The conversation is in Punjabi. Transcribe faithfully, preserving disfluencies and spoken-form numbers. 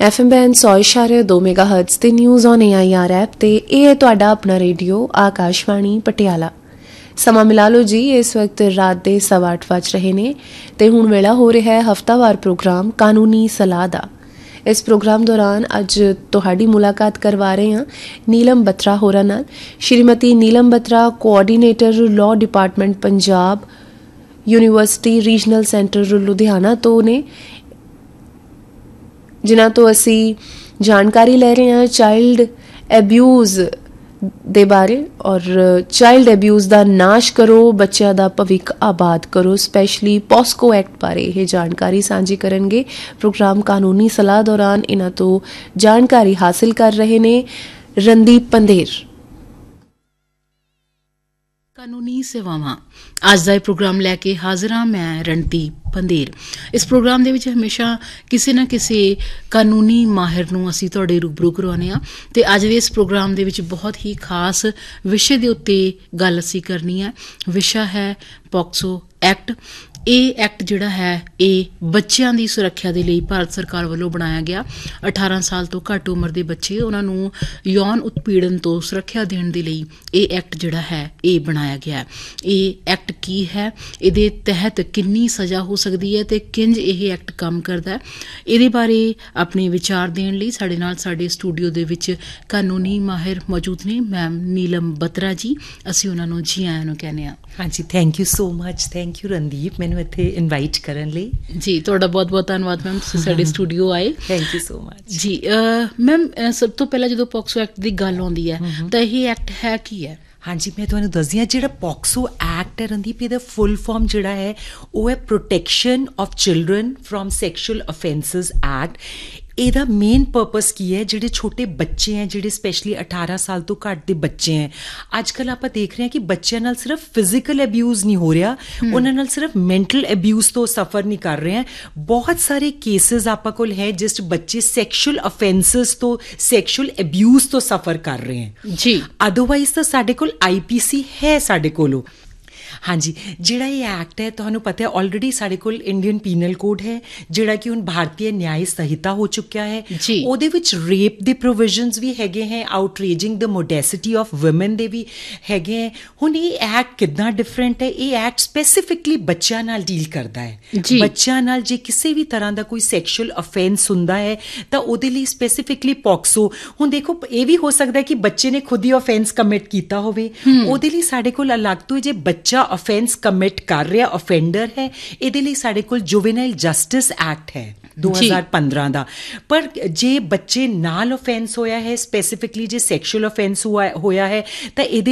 एफ एम बैन सौ इशारे दो मेगा हर्ट्ज ते news on A I R app ते ਇਹ ਹੈ ਤੁਹਾਡਾ ਆਪਣਾ ਰੇਡੀਓ ਆਕਾਸ਼ਵਾਣੀ ਪਟਿਆਲਾ। ਸਮਾਂ ਮਿਲਾ ਲਓ ਜੀ, ਇਸ ਵਕਤ ਰਾਤ ਦੇ ਸਵਾ ਅੱਠ ਵੱਜ ਰਹੇ ਨੇ ਤੇ ਹੁਣ ਵੇਲਾ ਹੋ ਰਿਹਾ ਹੈ ਹਫਤਾਵਾਰ ਪ੍ਰੋਗਰਾਮ ਕਾਨੂੰਨੀ ਸਲਾਹ ਦਾ। ਇਸ ਪ੍ਰੋਗਰਾਮ ਦੌਰਾਨ ਅੱਜ ਤੁਹਾਡੀ ਮੁਲਾਕਾਤ ਕਰਵਾ ਰਹੇ ਹਾਂ ਨੀਲਮ ਬਤਰਾ ਹੋਰਾਂ ਨਾਲ। Shrimati Neelam Batra coordinator law department Punjab university regional centre Ludhiana ਤੋਂ ਨੇ, ਜਿਨ੍ਹਾਂ ਤੋਂ ਅਸੀਂ ਜਾਣਕਾਰੀ ਲੈ ਰਹੇ ਹਾਂ ਚਾਈਲਡ ਐਬਿਊਜ਼ ਦੇ ਬਾਰੇ ਔਰ ਚਾਈਲਡ ਐਬਿਊਜ਼ ਦਾ ਨਾਸ਼ ਕਰੋ, ਬੱਚਿਆਂ ਦਾ ਭਵਿੱਖ ਆਬਾਦ ਕਰੋ, ਸਪੈਸ਼ਲੀ ਪੋਸਕੋ ਐਕਟ ਬਾਰੇ ਇਹ ਜਾਣਕਾਰੀ ਸਾਂਝੀ ਕਰਨਗੇ। ਪ੍ਰੋਗਰਾਮ ਕਾਨੂੰਨੀ ਸਲਾਹ ਦੌਰਾਨ ਇਹਨਾਂ ਤੋਂ ਜਾਣਕਾਰੀ ਹਾਸਿਲ ਕਰ ਰਹੇ ਨੇ ਰਣਦੀਪ ਪੰਧੇਰ। ਕਾਨੂੰਨੀ ਸੇਵਾਵਾਂ ਅੱਜ ਦਾ ਇਹ ਪ੍ਰੋਗਰਾਮ ਲੈ ਕੇ ਹਾਜ਼ਰ ਹਾਂ ਮੈਂ ਰਣਦੀਪ ਪੰਧੇਰ। ਇਸ ਪ੍ਰੋਗਰਾਮ ਦੇ ਵਿੱਚ ਹਮੇਸ਼ਾ ਕਿਸੇ ਨਾ ਕਿਸੇ ਕਾਨੂੰਨੀ ਮਾਹਿਰ ਨੂੰ ਅਸੀਂ ਤੁਹਾਡੇ ਰੂਬਰੂ ਕਰਵਾਉਂਦੇ ਹਾਂ ਤੇ ਅੱਜ ਦੇ ਇਸ ਪ੍ਰੋਗਰਾਮ ਦੇ ਵਿੱਚ ਬਹੁਤ ਹੀ ਖਾਸ ਵਿਸ਼ੇ ਦੇ ਉੱਤੇ ਗੱਲ ਅਸੀਂ ਕਰਨੀ ਹੈ। ਵਿਸ਼ਾ ਹੈ ਪੋਕਸੋ ਐਕਟ। ਇਹ ਐਕਟ ਜਿਹੜਾ ਹੈ ਇਹ ਬੱਚਿਆਂ ਦੀ ਸੁਰੱਖਿਆ ਦੇ ਲਈ ਭਾਰਤ ਸਰਕਾਰ ਵੱਲੋਂ ਬਣਾਇਆ ਗਿਆ। ਅਠਾਰਾਂ ਸਾਲ ਤੋਂ ਘੱਟ ਉਮਰ ਦੇ ਬੱਚੇ ਉਹਨਾਂ ਨੂੰ ਯੌਨ ਉਤਪੀੜਨ ਤੋਂ ਸੁਰੱਖਿਆ ਦੇਣ ਦੇ ਲਈ ਇਹ ਐਕਟ ਜਿਹੜਾ ਹੈ ਇਹ ਬਣਾਇਆ ਗਿਆ। ਇਹ ਐਕਟ ਕੀ ਹੈ, ਇਹਦੇ ਤਹਿਤ ਕਿੰਨੀ ਸਜ਼ਾ ਹੋ ਸਕਦੀ ਹੈ ਤੇ ਕਿੰਝ ਇਹ ਐਕਟ ਕੰਮ ਕਰਦਾ, ਇਹਦੇ ਬਾਰੇ ਆਪਣੇ ਵਿਚਾਰ ਦੇਣ ਲਈ ਸਾਡੇ ਨਾਲ ਸਾਡੇ ਸਟੂਡੀਓ ਦੇ ਵਿੱਚ ਕਾਨੂੰਨੀ ਮਾਹਿਰ ਮੌਜੂਦ ਨੇ ਮੈਮ ਨੀਲਮ ਬਤਰਾ ਜੀ। ਅਸੀਂ ਉਹਨਾਂ ਨੂੰ ਜੀ ਆਇਆਂ ਨੂੰ ਕਹਿੰਦੇ ਹਾਂ। ਹਾਂਜੀ, thank you so much. Thank you Randeep ਮੈਨੂੰ ਇੱਥੇ ਇਨਵਾਈਟ ਕਰਨ ਲਈ। ਜੀ ਤੁਹਾਡਾ ਬਹੁਤ ਬਹੁਤ ਧੰਨਵਾਦ ਮੈਮ, ਤੁਸੀਂ ਸਾਡੇ ਸਟੂਡੀਓ ਆਏ। ਥੈਂਕ ਯੂ ਸੋ ਮਚ ਜੀ। ਮੈਮ ਸਭ ਤੋਂ ਪਹਿਲਾਂ ਜਦੋਂ ਪੋਕਸੋ ਐਕਟ ਦੀ ਗੱਲ ਆਉਂਦੀ ਹੈ ਤਾਂ ਇਹ ਐਕਟ ਹੈ ਕੀ ਹੈ? ਹਾਂਜੀ, ਮੈਂ ਤੁਹਾਨੂੰ ਦੱਸਦੀ ਹਾਂ ਜਿਹੜਾ ਪੋਕਸੋ ਐਕਟ ਹੈ ਰਣਦੀਪ, ਇਹਦਾ ਫੁੱਲ ਫਾਰਮ ਜਿਹੜਾ ਹੈ ਉਹ ਹੈ protection of children from sexual ਅਫੈਂਸਿਸ act. ਇਹਦਾ ਮੇਨ ਪਰਪਸ ਕੀ ਹੈ, ਜਿਹੜੇ ਛੋਟੇ ਬੱਚੇ ਹੈ, ਜਿਹੜੇ ਸਪੈਸ਼ਲੀ ਅਠਾਰਾਂ ਸਾਲ ਤੋਂ ਘੱਟ ਦੇ ਬੱਚੇ ਹੈ, ਅੱਜ ਕੱਲ੍ਹ ਆਪਾਂ ਦੇਖ ਰਹੇ ਹਾਂ ਕਿ ਬੱਚਿਆਂ ਨਾਲ ਸਿਰਫ ਫਿਜ਼ੀਕਲ ਅਬਿਊਜ਼ ਨਹੀਂ ਹੋ ਰਿਹਾ, ਉਹਨਾਂ ਨਾਲ ਸਿਰਫ ਮੈਂਟਲ ਅਬਿਊਜ਼ ਤੋਂ ਸਫਰ ਨਹੀਂ ਕਰ ਰਹੇ ਹੈ। ਬਹੁਤ ਸਾਰੇ ਕੇਸਿਸ ਆਪਾਂ ਕੋਲ ਹੈ ਜਿਸ 'ਚ ਬੱਚੇ ਸੈਕਸ਼ੂਅਲ ਅਫੈਂਸਿਸ ਤੋਂ ਸੈਕਸ਼ੂਅਲ ਅਬਿਊਜ਼ ਤੋਂ ਸਫਰ ਕਰ ਰਹੇ ਹੈ ਜੀ। ਅਦਰਵਾਈਜ਼ ਤਾਂ ਸਾਡੇ ਕੋਲ ਆਈ ਪੀ ਸੀ ਹੈ ਸਾਡੇ ਕੋਲੋਂ। ਹਾਂਜੀ, ਜਿਹੜਾ ਇਹ ਐਕਟ ਹੈ ਤੁਹਾਨੂੰ ਪਤਾ ਹੈ ਆਲਰੇਡੀ ਸਾਡੇ ਕੋਲ ਇੰਡੀਅਨ ਪੀਨਲ ਕੋਡ ਹੈ ਜਿਹੜਾ ਕਿ ਹੁਣ ਭਾਰਤੀ ਨਿਆਇ ਸੰਹਿਤਾ ਹੋ ਚੁੱਕਿਆ ਹੈ। ਉਹਦੇ ਵਿੱਚ ਰੇਪ ਦੇ ਪ੍ਰੋਵੀਜ਼ਨਸ ਵੀ ਹੈਗੇ ਹੈ, ਆਊਟਰੇਜਿੰਗ ਦ ਮੋਡੈਸਿਟੀ ਆਫ ਵੂਮਨ ਦੇ ਵੀ ਹੈਗੇ ਹੈ। ਹੁਣ ਇਹ ਐਕਟ ਕਿੱਦਾਂ ਡਿਫਰੈਂਟ ਹੈ, ਇਹ ਐਕਟ ਸਪੈਸੀਫਿਕਲੀ ਬੱਚਿਆਂ ਨਾਲ ਡੀਲ ਕਰਦਾ ਹੈ। ਬੱਚਿਆਂ ਨਾਲ ਜੇ ਕਿਸੇ ਵੀ ਤਰ੍ਹਾਂ ਦਾ ਕੋਈ ਸੈਕਸ਼ੂਅਲ ਅਫੈਂਸ ਹੁੰਦਾ ਹੈ ਤਾਂ ਉਹਦੇ ਲਈ ਸਪੈਸੀਫਿਕਲੀ ਪੋਕਸੋ। ਹੁਣ ਦੇਖੋ ਇਹ ਵੀ ਹੋ ਸਕਦਾ ਕਿ ਬੱਚੇ ਨੇ ਖੁਦ ਹੀ ਅਫੈਂਸ ਕਮਿਟ ਕੀਤਾ ਹੋਵੇ, ਉਹਦੇ ਲਈ ਸਾਡੇ ਕੋਲ ਅਲੱਗ ਤੋਂ ਜੇ ਬੱਚਾ ਅਫੈਂਸ ਕਮਿਟ ਕਰ ਰਿਹਾ ਅਫੈਂਡਰ ਹੈ, ਇਹਦੇ ਲਈ ਸਾਡੇ ਕੋਲ ਜੁਵੇਨਾਈਲ ਜਸਟਿਸ ਐਕਟ ਹੈ ਦੋ ਹਜ਼ਾਰ ਪੰਦਰਾਂ ਦਾ। ਪਰ ਜੇ ਬੱਚੇ ਨਾਲ ਅਫੈਂਸ ਹੋਇਆ ਹੈ, ਸਪੈਸੀਫਿਕਲੀ ਜੇ ਸੈਕਸ਼ੂਅਲ ਅਫੈਂਸ ਹੋਇਆ ਹੈ ਤਾਂ ਇਹਦੇ